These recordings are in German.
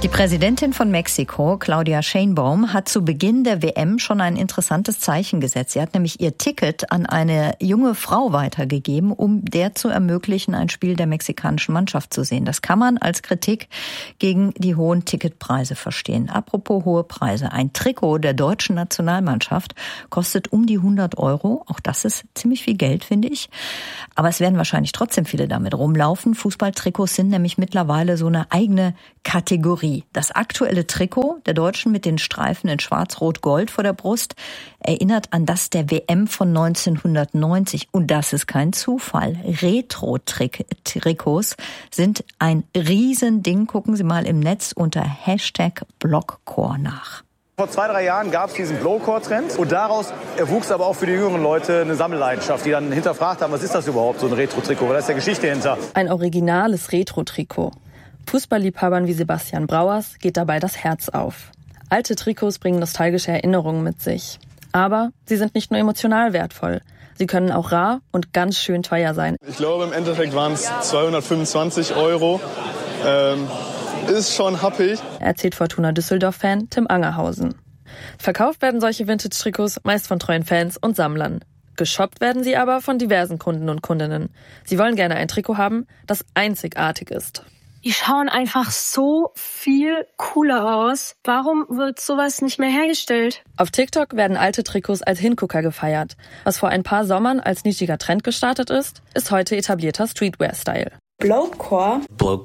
Die Präsidentin von Mexiko, Claudia Sheinbaum, hat zu Beginn der WM schon ein interessantes Zeichen gesetzt. Sie hat nämlich ihr Ticket an eine junge Frau weitergegeben, um der zu ermöglichen, ein Spiel der mexikanischen Mannschaft zu sehen. Das kann man als Kritik gegen die hohen Ticketpreise verstehen. Apropos hohe Preise. Ein Trikot der deutschen Nationalmannschaft kostet um die 100 €. Auch das ist ziemlich viel Geld, finde ich. Aber es werden wahrscheinlich trotzdem viele damit rumlaufen. Fußballtrikots sind nämlich mittlerweile so eine eigene Kategorie. Das aktuelle Trikot der Deutschen mit den Streifen in Schwarz-Rot-Gold vor der Brust erinnert an das der WM von 1990. Und das ist kein Zufall. Retro-Trikots sind ein Riesending. Gucken Sie mal im Netz unter #Blockcore nach. Vor 2-3 Jahren gab es diesen Blowcore-Trend und daraus erwuchs aber auch für die jüngeren Leute eine Sammelleidenschaft, die dann hinterfragt haben, was ist das überhaupt, so ein Retro-Trikot, was ist der Geschichte hinter? Ein originales Retro-Trikot. Fußballliebhabern wie Sebastian Brauers geht dabei das Herz auf. Alte Trikots bringen nostalgische Erinnerungen mit sich. Aber sie sind nicht nur emotional wertvoll. Sie können auch rar und ganz schön teuer sein. Ich glaube, im Endeffekt waren es 225 €. Ist schon happig, erzählt Fortuna Düsseldorf-Fan Tim Angerhausen. Verkauft werden solche Vintage-Trikots meist von treuen Fans und Sammlern. Geshoppt werden sie aber von diversen Kunden und Kundinnen. Sie wollen gerne ein Trikot haben, das einzigartig ist. Die schauen einfach so viel cooler aus. Warum wird sowas nicht mehr hergestellt? Auf TikTok werden alte Trikots als Hingucker gefeiert. Was vor ein paar Sommern als nischiger Trend gestartet ist, ist heute etablierter Streetwear-Style. Blowcore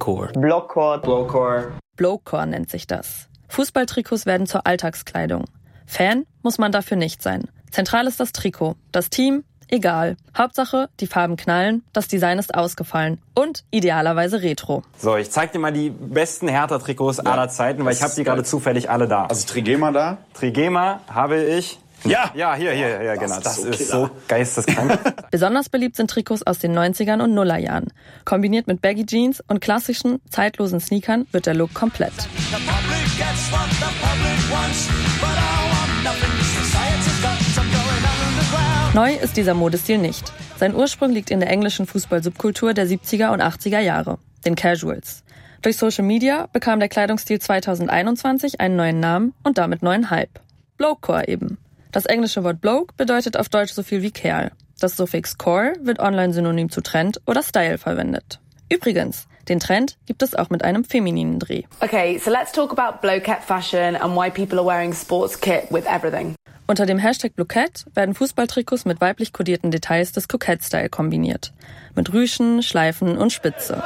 nennt sich das. Fußballtrikots werden zur Alltagskleidung. Fan muss man dafür nicht sein. Zentral ist das Trikot. Das Team, egal. Hauptsache, die Farben knallen, das Design ist ausgefallen und idealerweise retro. So, ich zeig dir mal die besten Hertha-Trikots aller Zeiten, weil ich habe die gerade zufällig alle da. Also Trigema da? Trigema habe ich. Ja, hier, genau. Das ist so geisteskrank. Besonders beliebt sind Trikots aus den 90ern und Nullerjahren. Kombiniert mit Baggy Jeans und klassischen, zeitlosen Sneakern wird der Look komplett. Neu ist dieser Modestil nicht. Sein Ursprung liegt in der englischen Fußball-Subkultur der 70er und 80er Jahre, den Casuals. Durch Social Media bekam der Kleidungsstil 2021 einen neuen Namen und damit neuen Hype. Blowcore eben. Das englische Wort Bloke bedeutet auf Deutsch so viel wie Kerl. Das Suffix core wird online synonym zu Trend oder Style verwendet. Übrigens, den Trend gibt es auch mit einem femininen Dreh. Okay, so let's talk about Bloquette fashion and why people are wearing sports kit with everything. Unter dem Hashtag Bloquette werden Fußballtrikots mit weiblich kodierten Details des Coquette-Style kombiniert. Mit Rüschen, Schleifen und Spitze.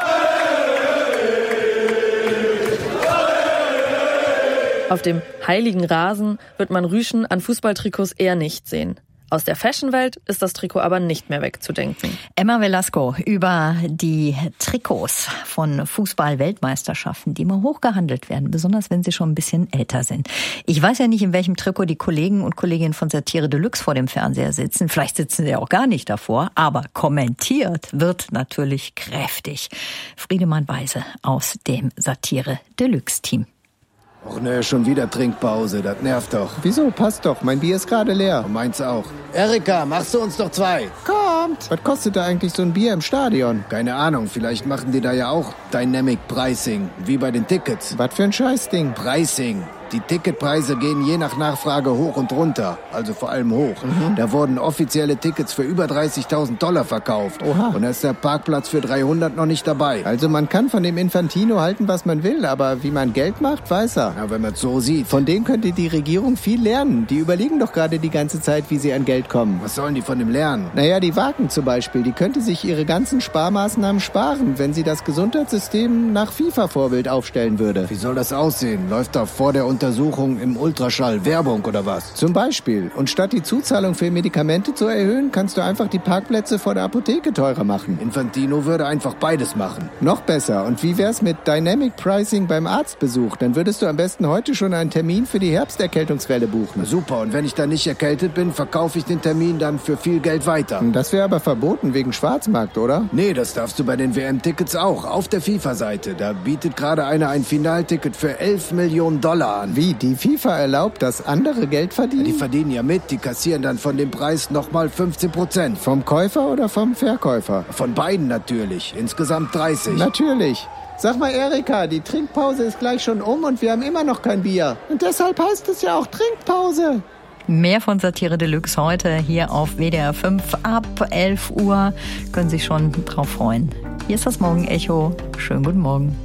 Auf dem heiligen Rasen wird man Rüschen an Fußballtrikots eher nicht sehen. Aus der Fashionwelt ist das Trikot aber nicht mehr wegzudenken. Emma Velasco über die Trikots von Fußball-Weltmeisterschaften, die immer hoch gehandelt werden, besonders wenn sie schon ein bisschen älter sind. Ich weiß ja nicht, in welchem Trikot die Kollegen und Kolleginnen von Satire Deluxe vor dem Fernseher sitzen. Vielleicht sitzen sie auch gar nicht davor, aber kommentiert wird natürlich kräftig. Friedemann Weise aus dem Satire Deluxe-Team. Och ne, schon wieder Trinkpause, das nervt doch. Wieso? Passt doch, mein Bier ist gerade leer. Und meins auch. Erika, machst du uns doch 2? Kommt! Was kostet da eigentlich so ein Bier im Stadion? Keine Ahnung, vielleicht machen die da ja auch Dynamic Pricing, wie bei den Tickets. Was für ein Scheißding? Pricing. Die Ticketpreise gehen je nach Nachfrage hoch und runter, also vor allem hoch. Da wurden offizielle Tickets für über $30.000 verkauft. Oha. Und da ist der Parkplatz für 300 noch nicht dabei. Also man kann von dem Infantino halten, was man will, aber wie man Geld macht, weiß er. Ja, wenn man es so sieht. Von denen könnte die Regierung viel lernen. Die überlegen doch gerade die ganze Zeit, wie sie an Geld kommen. Was sollen die von dem lernen? Naja, die Wagen zum Beispiel, die könnte sich ihre ganzen Sparmaßnahmen sparen, wenn sie das Gesundheitssystem nach FIFA-Vorbild aufstellen würde. Wie soll das aussehen? Läuft da vor der Untersuchung im Ultraschall Werbung oder was? Zum Beispiel. Und statt die Zuzahlung für Medikamente zu erhöhen, kannst du einfach die Parkplätze vor der Apotheke teurer machen. Infantino würde einfach beides machen. Noch besser. Und wie wär's mit Dynamic Pricing beim Arztbesuch? Dann würdest du am besten heute schon einen Termin für die Herbsterkältungswelle buchen. Na super. Und wenn ich dann nicht erkältet bin, verkaufe ich den Termin dann für viel Geld weiter. Das wäre aber verboten wegen Schwarzmarkt, oder? Nee, das darfst du bei den WM-Tickets auch. Auf der FIFA-Seite. Da bietet gerade einer ein Finalticket für $11 Millionen an. Wie? Die FIFA erlaubt, dass andere Geld verdienen? Ja, die verdienen ja mit. Die kassieren dann von dem Preis nochmal 15%. Vom Käufer oder vom Verkäufer? Von beiden natürlich. Insgesamt 30. Natürlich. Sag mal, Erika, die Trinkpause ist gleich schon und wir haben immer noch kein Bier. Und deshalb heißt es ja auch Trinkpause. Mehr von Satire Deluxe heute hier auf WDR 5 ab 11 Uhr. Können Sie sich schon drauf freuen. Hier ist das Morgenecho. Schönen guten Morgen.